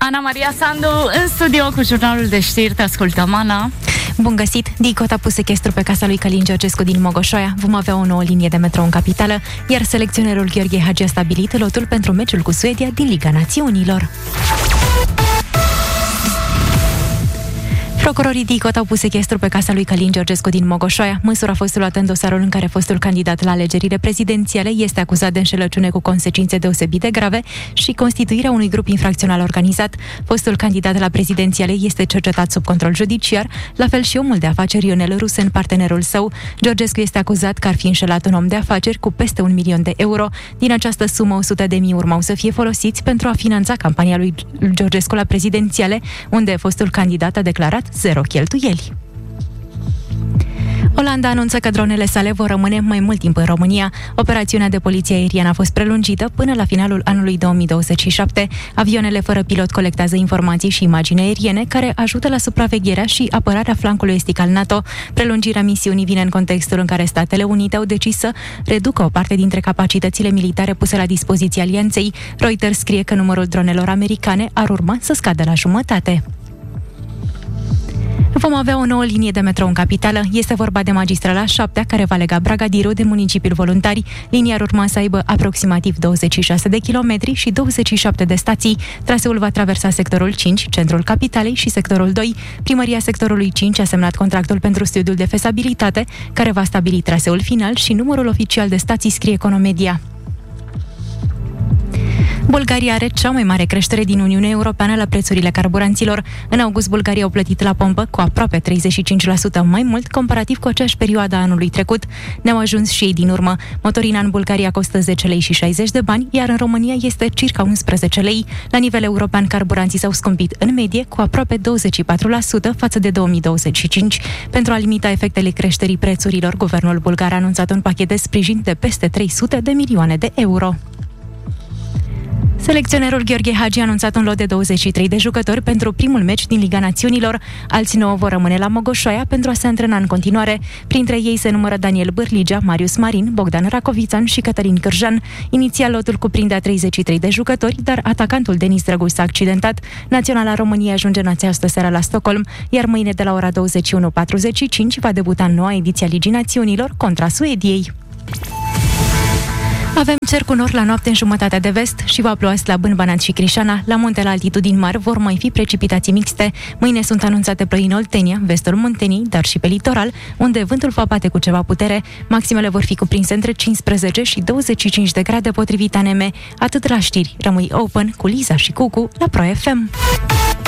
Ana Maria Sandu în studio cu jurnalul de știri. Te ascultăm, Ana. Bun găsit! DICOT a pus sechestru pe casa lui Călin Georgescu din Mogoșoaia. Vom avea o nouă linie de metrou în capitală, iar selecționerul Gheorghe Hagi a stabilit lotul pentru meciul cu Suedia din Liga Națiunilor. Procurorii DICOT au pus sechestru pe casa lui Călin Georgescu din Mogoșoaia. Măsura a fost luată în dosarul în care fostul candidat la alegerile prezidențiale este acuzat de înșelăciune cu consecințe deosebit de grave și constituirea unui grup infracțional organizat. Fostul candidat la prezidențiale este cercetat sub control judiciar, la fel și omul de afaceri Ionel Rusen, partenerul său. Georgescu este acuzat că ar fi înșelat un om de afaceri cu peste 1 milion de euro. Din această sumă, 100.000 urmau să fie folosiți pentru a finanța campania lui Georgescu la prezidențiale, unde fostul candidat a declarat 0 cheltuieli. Olanda anunță că dronele sale vor rămâne mai mult timp în România. Operațiunea de poliție aeriană a fost prelungită până la finalul anului 2027. Avioanele fără pilot colectează informații și imagini aeriene care ajută la supravegherea și apărarea flancului estic al NATO. Prelungirea misiunii vine în contextul în care Statele Unite au decis să reducă o parte dintre capacitățile militare puse la dispoziția alianței. Reuters scrie că numărul dronelor americane ar urma să scadă la jumătate. Vom avea o nouă linie de metrou în capitală. Este vorba de magistrala 7, care va lega Bragadiru de municipiul Voluntari. Linia ar urma să aibă aproximativ 26 de kilometri și 27 de stații. Traseul va traversa sectorul 5, centrul capitalei și sectorul 2. Primăria sectorului 5 a semnat contractul pentru studiul de fezabilitate, care va stabili traseul final și numărul oficial de stații, scrie Economedia. Bulgaria are cea mai mare creștere din Uniunea Europeană la prețurile carburanților. În august, Bulgaria au plătit la pompă cu aproape 35% mai mult comparativ cu aceeași perioadă a anului trecut. Ne-au ajuns și ei din urmă. Motorina în Bulgaria costă 10 lei și 60 de bani, iar în România este circa 11 lei. La nivel european, carburanții s-au scumpit în medie cu aproape 24% față de 2025. Pentru a limita efectele creșterii prețurilor, guvernul bulgar a anunțat un pachet de sprijin de peste 300 de milioane de euro. Selecționerul Gheorghe Hagi a anunțat un lot de 23 de jucători pentru primul meci din Liga Națiunilor. Alți 9 vor rămâne la Mogoșoaia pentru a se antrena în continuare. Printre ei se numără Daniel Bârligea, Marius Marin, Bogdan Racovițan și Cătălin Cârjan. Inițial lotul cuprindea 33 de jucători, dar atacantul Denis Drăguș s-a accidentat. Naționala României ajunge în această seară la Stockholm, iar mâine de la ora 21:45 va debuta noua ediție a Ligii Națiunilor contra Suediei. Avem cer cu nor la noapte în jumătatea de vest și va ploua slab în Banat și Crișana. La munte, la altitudini mari, vor mai fi precipitații mixte. Mâine sunt anunțate ploi în Oltenia, vestul Muntenii, dar și pe litoral, unde vântul va bate cu ceva putere. Maximele vor fi cuprinse între 15 și 25 de grade potrivit ANM. Atât la știri. Rămâi open cu Liza și Cucu la Pro FM.